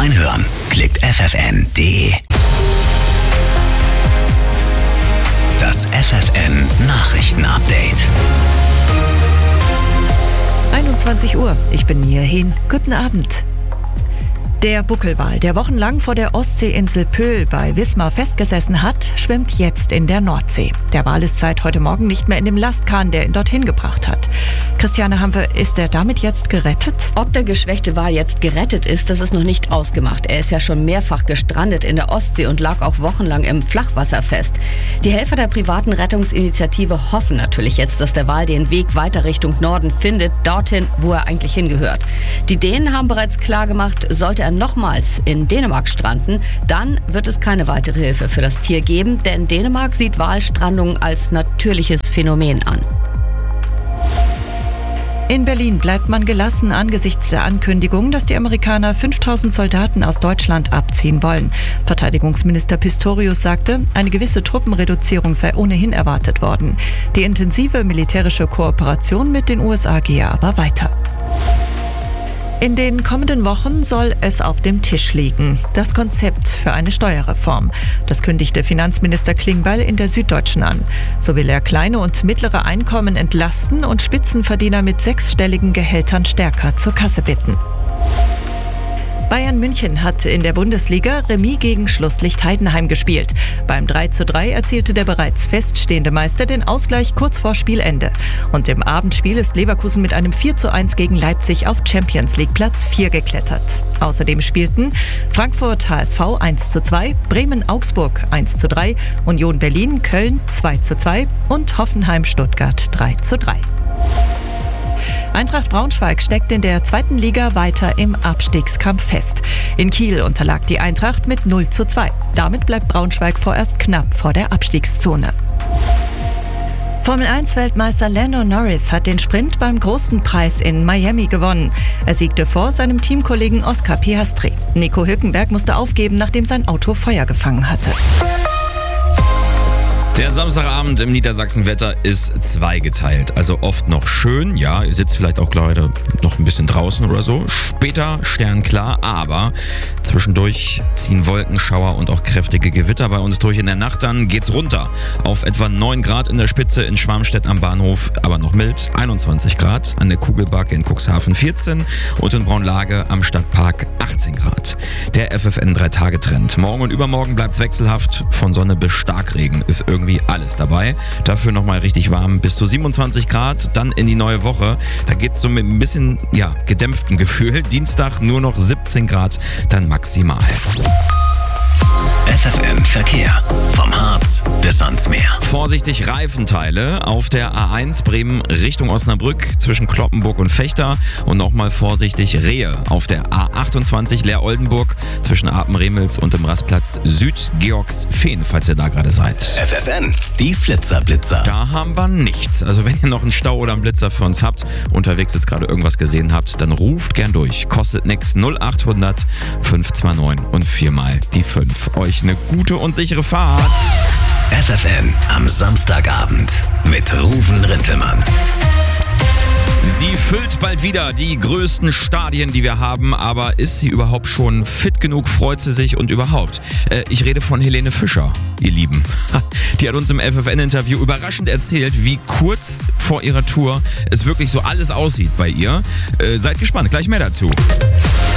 reinhören? Klickt ffn.de. Das FFN Nachrichtenupdate. 21 Uhr, ich bin Nia Hehn. Guten Abend. Der Buckelwal, der wochenlang vor der Ostseeinsel Pöhl bei Wismar festgesessen hat, schwimmt jetzt in der Nordsee. Der Wal ist seit heute Morgen nicht mehr in dem Lastkahn, der ihn dorthin gebracht hat. Christiane Hampe, ist er damit jetzt gerettet? Ob der geschwächte Wal jetzt gerettet ist, das ist noch nicht ausgemacht. Er ist ja schon mehrfach gestrandet in der Ostsee und lag auch wochenlang im Flachwasser fest. Die Helfer der privaten Rettungsinitiative hoffen natürlich jetzt, dass der Wal den Weg weiter Richtung Norden findet, dorthin, wo er eigentlich hingehört. Die Dänen haben bereits klargemacht, sollte er nochmals in Dänemark stranden, dann wird es keine weitere Hilfe für das Tier geben, denn Dänemark sieht Walstrandung als natürliches Phänomen an. In Berlin bleibt man gelassen angesichts der Ankündigung, dass die Amerikaner 5000 Soldaten aus Deutschland abziehen wollen. Verteidigungsminister Pistorius sagte, eine gewisse Truppenreduzierung sei ohnehin erwartet worden. Die intensive militärische Kooperation mit den USA gehe aber weiter. In den kommenden Wochen soll es auf dem Tisch liegen. Das Konzept für eine Steuerreform. Das kündigte Finanzminister Klingbeil in der Süddeutschen an. So will er kleine und mittlere Einkommen entlasten und Spitzenverdiener mit 6-stelligen Gehältern stärker zur Kasse bitten. Bayern München hat in der Bundesliga Remis gegen Schlusslicht Heidenheim gespielt. Beim 3:3 erzielte der bereits feststehende Meister den Ausgleich kurz vor Spielende. Und im Abendspiel ist Leverkusen mit einem 4:1 gegen Leipzig auf Champions League Platz 4 geklettert. Außerdem spielten Frankfurt HSV 1:2, Bremen Augsburg 1:3, Union Berlin Köln 2:2 und Hoffenheim Stuttgart 3:3. Eintracht Braunschweig steckt in der 2. Liga weiter im Abstiegskampf fest. In Kiel unterlag die Eintracht mit 0:2. Damit bleibt Braunschweig vorerst knapp vor der Abstiegszone. Formel-1-Weltmeister Lando Norris hat den Sprint beim Großen Preis in Miami gewonnen. Er siegte vor seinem Teamkollegen Oscar Piastri. Nico Hülkenberg musste aufgeben, nachdem sein Auto Feuer gefangen hatte. Der Samstagabend im Niedersachsen-Wetter ist zweigeteilt. Also oft noch schön, ja, ihr sitzt vielleicht auch gerade noch ein bisschen draußen oder so. Später sternklar, aber zwischendurch ziehen Wolkenschauer und auch kräftige Gewitter bei uns durch. In der Nacht dann geht's runter auf etwa 9 Grad in der Spitze in Schwarmstedt am Bahnhof, aber noch mild, 21 Grad, an der Kugelbacke in Cuxhaven 14 und in Braunlage am Stadtpark 18 Grad. Der FFN 3-Tage-Trend. Morgen und übermorgen bleibt's wechselhaft, von Sonne bis Starkregen ist irgendwie alles dabei. Dafür nochmal richtig warm, bis zu 27 Grad, dann in die neue Woche. Da geht's so mit ein bisschen, gedämpftem Gefühl. Dienstag nur noch 17 Grad, dann maximal. FFN Verkehr. Vom Harz bis ans Meer. Vorsichtig Reifenteile auf der A1 Bremen Richtung Osnabrück zwischen Cloppenburg und Vechta und nochmal vorsichtig Rehe auf der A28 Leer-Oldenburg zwischen Apen-Remels und dem Rastplatz Süd-Georgsfehn, falls ihr da gerade seid. FFN, die Flitzer-Blitzer. Da haben wir nichts. Also wenn ihr noch einen Stau oder einen Blitzer für uns habt, unterwegs jetzt gerade irgendwas gesehen habt, dann ruft gern durch. Kostet nix. 0800 529 und 4 mal die 5. Euch eine gute und sichere Fahrt. FFN am Samstagabend mit Ruven Rintelmann. Sie füllt bald wieder die größten Stadien, die wir haben, aber ist sie überhaupt schon fit genug, freut sie sich und überhaupt? Ich rede von Helene Fischer, ihr Lieben. Die hat uns im FFN-Interview überraschend erzählt, wie kurz vor ihrer Tour es wirklich so alles aussieht bei ihr. Seid gespannt, gleich mehr dazu.